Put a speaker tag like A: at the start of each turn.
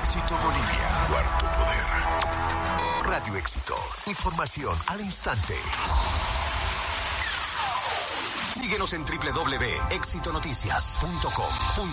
A: Éxito Bolivia. Cuarto poder. Radio Éxito. Información al instante. Síguenos en www.exitonoticias.com.